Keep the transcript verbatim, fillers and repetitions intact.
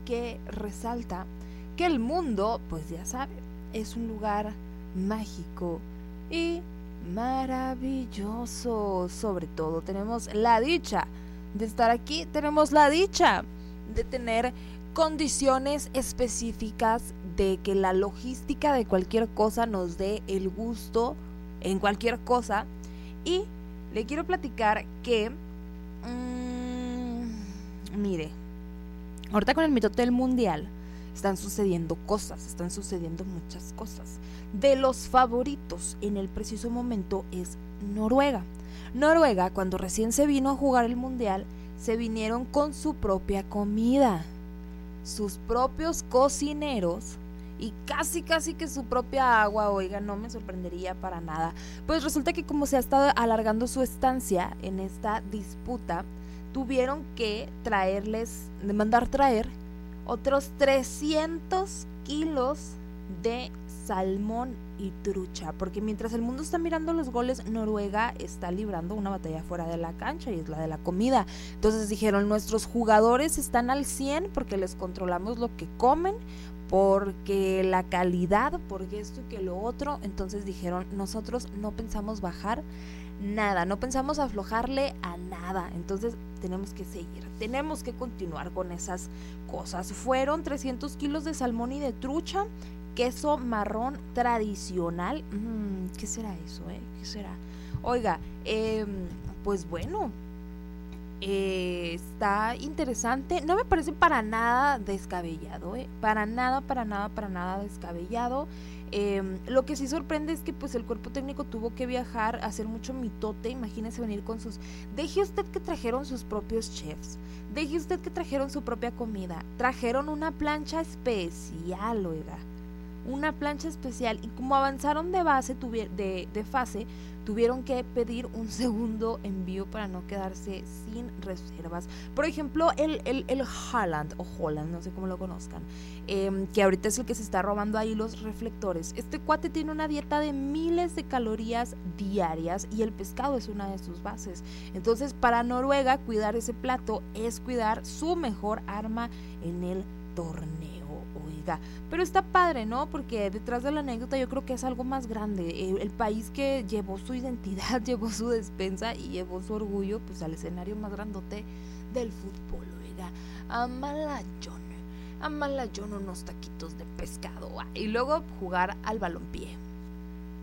que resalta que el mundo, pues ya saben, es un lugar mágico y maravilloso. Sobre todo tenemos la dicha de estar aquí, tenemos la dicha de tener condiciones específicas, de que la logística de cualquier cosa nos dé el gusto en cualquier cosa. Y le quiero platicar que mmm, mire, ahorita con el mitote del mundial están sucediendo cosas, están sucediendo muchas cosas. De los favoritos en el preciso momento es Noruega. Noruega, cuando recién se vino a jugar el mundial, se vinieron con su propia comida, sus propios cocineros y casi casi que su propia agua. Oiga, no me sorprendería para nada. Pues resulta que como se ha estado alargando su estancia en esta disputa, tuvieron que traerles, de mandar traer otros trescientos kilos de salmón y trucha, porque mientras el mundo está mirando los goles, Noruega está librando una batalla fuera de la cancha, y es la de la comida. Entonces dijeron, nuestros jugadores están al cien porque les controlamos lo que comen, porque la calidad, porque esto y que lo otro. Entonces dijeron, nosotros no pensamos bajar nada, no pensamos aflojarle a nada, entonces tenemos que seguir, tenemos que continuar con esas cosas. Fueron trescientos kilos de salmón y de trucha, queso marrón tradicional. Mm, ¿Qué será eso, eh? ¿Qué será? Oiga, eh, pues bueno, eh, está interesante. No me parece para nada descabellado, eh. Para nada, para nada, para nada descabellado. Eh, lo que sí sorprende es que pues el cuerpo técnico tuvo que viajar, hacer mucho mitote. Imagínese venir con sus... Deje usted que trajeron sus propios chefs, deje usted que trajeron su propia comida, trajeron una plancha especial, oiga, una plancha especial, y como avanzaron de base, tuvi- de, de fase, tuvieron que pedir un segundo envío para no quedarse sin reservas. Por ejemplo, el, el, el Haaland, o Holland, no sé cómo lo conozcan, eh, que ahorita es el que se está robando ahí los reflectores. Este cuate tiene una dieta de miles de calorías diarias y el pescado es una de sus bases. Entonces, para Noruega, cuidar ese plato es cuidar su mejor arma en el torneo. Oiga, pero está padre, ¿no? Porque detrás de la anécdota yo creo que es algo más grande. El, el país que llevó su identidad, llevó su despensa y llevó su orgullo pues al escenario más grandote del fútbol, oiga. Amalayón, amalayón, unos taquitos de pescado, ah, y luego jugar al balompié.